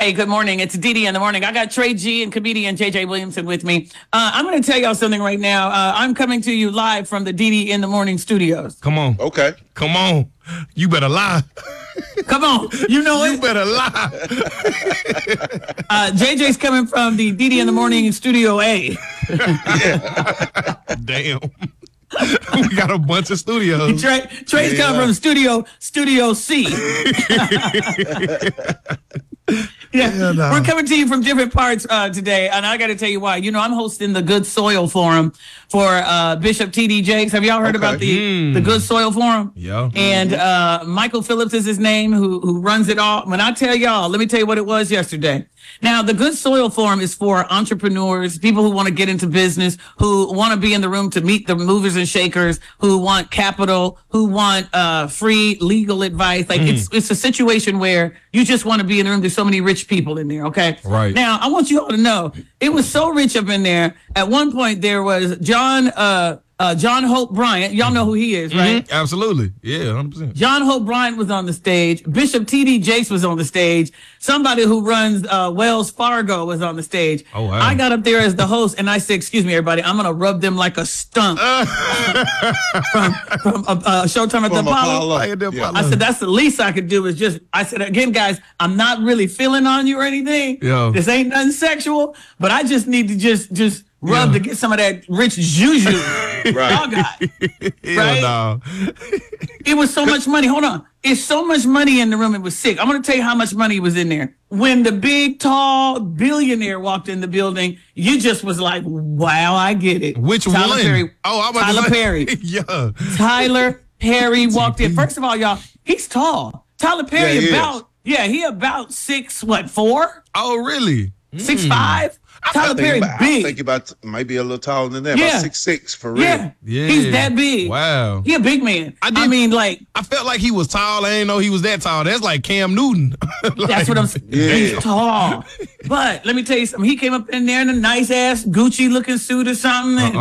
Hey, good morning. It's Dee in the morning. I got Trey G and comedian JJ Williamson with me. I'm going to tell y'all something right now. I'm coming to you live from the Dee in the morning studios. Come on. Okay. Come on. You better lie. Come on. You know it. You better lie. JJ's coming from the Dee in the morning studio A. Damn. We got a bunch of studios. Trey's coming from Studio C. We're coming to you from different parts today, and I got to tell you why. You know, I'm hosting the Good Soil Forum for Bishop T.D. Jakes. Have y'all heard about the Good Soil Forum? Yeah. And Michael Phillips is his name, who runs it all. When I tell y'all, let me tell you what it was yesterday. Now, the Good Soil Forum is for entrepreneurs, people who want to get into business, who want to be in the room to meet the movers and shakers, who want capital, who want free legal advice. Like it's a situation where you just want to be in the room. There's so many rich people in there. Okay. Right. Now, I want you all to know it was so rich up in there. At one point, there was John Hope Bryant. Y'all know who he is, right? Mm-hmm. Absolutely. Yeah, 100%. John Hope Bryant was on the stage. Bishop T.D. Jakes was on the stage. Somebody who runs Wells Fargo was on the stage. Oh, wow. I got up there as the host, and I said, excuse me, everybody, I'm going to rub them like a stump from Showtime at the Apollo. I said, that's the least I could do is just, I said, again, guys, I'm not really feeling on you or anything. Yo. This ain't nothing sexual, but I just need to just rub to get some of that rich juju. Y'all got right? No. It was so much money. Hold on. It's so much money in the room. It was sick. I'm going to tell you how much money was in there. When the big, tall billionaire walked in the building, you just was like, wow, I get it. Which Tyler one? Perry. Tyler Perry. Yeah. Tyler Perry walked in. First of all, y'all, he's tall. Tyler Perry he about 6'4"? Oh, really? 6'5"? Tyler Perry big. I think about might be a little taller than that. About 6'6" for real. Yeah. He's that big. Wow. He a big man. I felt like he was tall. I didn't know he was that tall. That's like Cam Newton. That's what I'm saying. Yeah. He's tall. But let me tell you something. He came up in there in a nice ass Gucci looking suit or something.